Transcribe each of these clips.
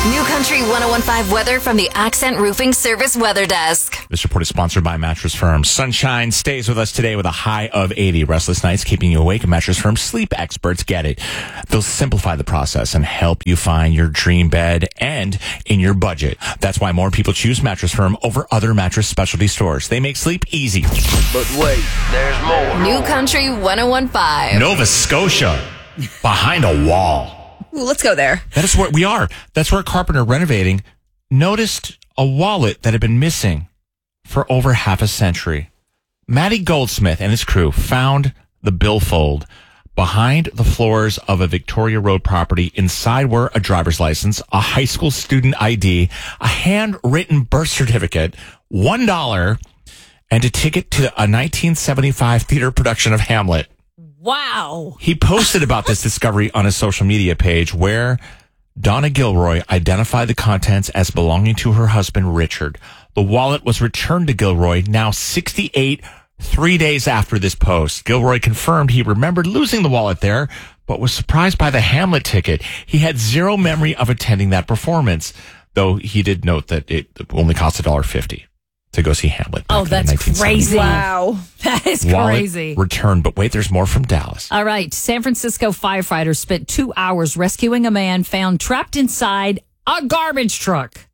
New Country 101.5 weather from the Accent Roofing Service Weather Desk. This report is sponsored by Mattress Firm. Sunshine stays with us today with a high of 80. Restless nights keeping you awake. Mattress Firm sleep experts get it. They'll simplify the process and help you find your dream bed and in your budget. That's why more people choose Mattress Firm over other mattress specialty stores. They make sleep easy. But wait, there's more. New Country 101.5. Nova Scotia, behind a wall. Ooh, let's go there. That is where we are. That's where a carpenter renovating noticed a wallet that had been missing for over half a century. Matty Goldsmith and his crew found the billfold behind the floors of a Victoria Road property. Inside were a driver's license, a high school student ID, a handwritten birth certificate, $1, and a ticket to a 1975 theater production of Hamlet. Wow. He posted about this discovery on his social media page where Donna Gilroy identified the contents as belonging to her husband, Richard. The wallet was returned to Gilroy, now 68, 3 days after this post. Gilroy confirmed he remembered losing the wallet there, but was surprised by the Hamlet ticket. He had zero memory of attending that performance, though he did note that it only cost $1.50 to go see Hamlet. Oh, that's crazy. Wow. That is Wallet crazy. returned, but wait, there's more from Dallas. All right. San Francisco firefighters spent 2 hours rescuing a man found trapped inside a garbage truck.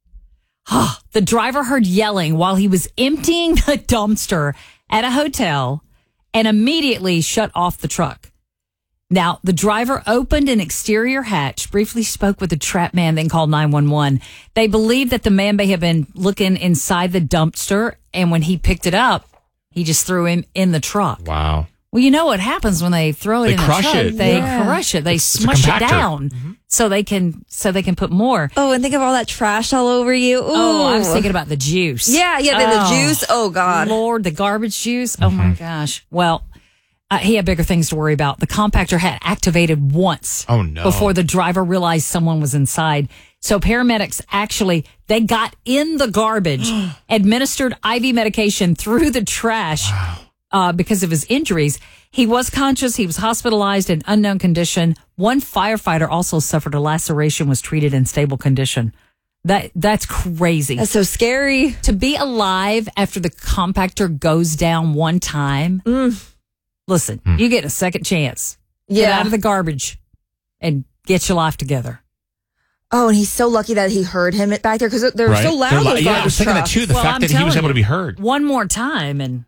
The driver heard yelling while he was emptying the dumpster at a hotel and immediately shut off the truck. Now, the driver opened an exterior hatch, briefly spoke with the trapped man, then called 911. They believe that the man may have been looking inside the dumpster, and when he picked it up, he just threw him in the truck. Wow. Well, you know what happens when they throw it in the truck? They crush it. They smush it down so they can put more. Oh, and think of all that trash all over you. Ooh. Oh, I was thinking about the juice. Yeah, the juice. Oh, God. Lord, the garbage juice. Oh, my gosh. Well, he had bigger things to worry about. The compactor had activated once before the driver realized someone was inside. So paramedics they got in the garbage, administered IV medication through the trash because of his injuries. He was conscious. He was hospitalized in unknown condition. One firefighter also suffered a laceration, was treated in stable condition. That's crazy. That's so scary. To be alive after the compactor goes down one time. Listen, you get a second chance. Get out of the garbage and get your life together. Oh, and he's so lucky that he heard him back there because they're so loud. I was thinking that too. The fact that he was able to be heard. One more time and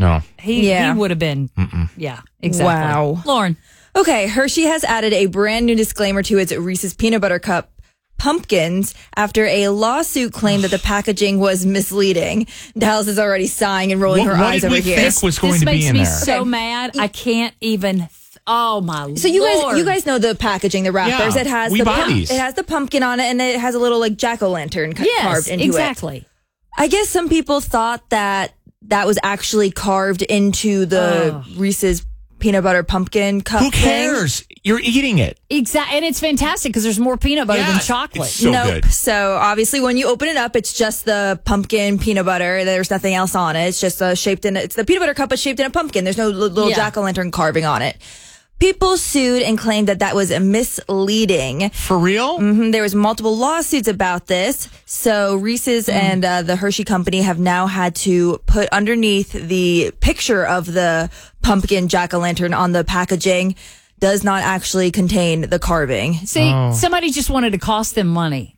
he would have been. Yeah, exactly. Wow. Lauren. Okay, Hershey has added a brand new disclaimer to its Reese's Peanut Butter Cup pumpkins after a lawsuit claimed that the packaging was misleading. Dallas is already sighing and rolling her eyes over here. What did we think was going to be in there? This makes me so mad. I can't even. Oh my Lord! So you guys know the packaging, the wrappers. Yeah, it has it has the pumpkin on it, and it has a little like jack-o'-lantern carved into it. Exactly. I guess some people thought that was actually carved into the Reese's peanut butter pumpkin cup. Who cares? Thing. You're eating it. Exactly. And it's fantastic because there's more peanut butter than chocolate. It's so good. So obviously when you open it up, it's just the pumpkin peanut butter. There's nothing else on it. It's just it's the peanut butter cup, but shaped in a pumpkin. There's no little jack-o'-lantern carving on it. People sued and claimed that was misleading. For real? Mm-hmm. There was multiple lawsuits about this. So Reese's and the Hershey Company have now had to put underneath the picture of the pumpkin jack-o'-lantern on the packaging does not actually contain the carving. See, somebody just wanted to cost them money.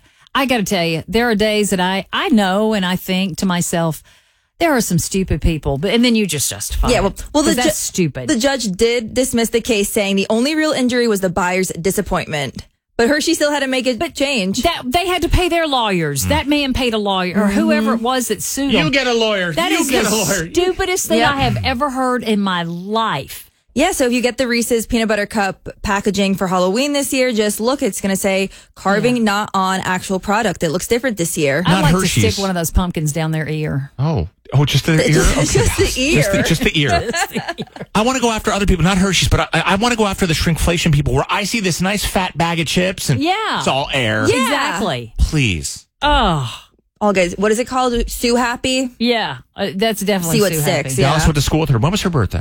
I got to tell you, there are days that I know and I think to myself, there are some stupid people, and then you just justify. Yeah, well, that's stupid. The judge did dismiss the case, saying the only real injury was the buyer's disappointment. But Hershey still had to make a change. They had to pay their lawyers. That man paid a lawyer, or whoever it was that sued him. You get a lawyer. That is the stupidest thing I have ever heard in my life. Yeah, so if you get the Reese's Peanut Butter Cup packaging for Halloween this year, just look. It's going to say carving not on actual product. It looks different this year. I'd like to stick one of those pumpkins down their ear. Oh, just the ear? Just the ear. Just the ear. I want to go after other people, not Hershey's, but I want to go after the shrinkflation people where I see this nice fat bag of chips and it's all air. Yeah. Exactly. Please. Oh. All guys, what is it called? Sue Happy? Yeah, that's definitely Sue at Sue 6. Happy. Yeah. Dallas went to school with her. When was her birthday?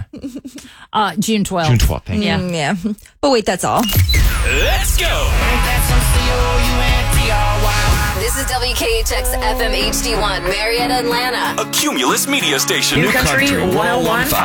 June 12th. June 12th. Thank you. Yeah. But wait, that's all. Let's go. Ain't that some C-O-U-N-T-R? WKHX FM HD1, Marietta, Atlanta. A Cumulus media station. New Country 101.5.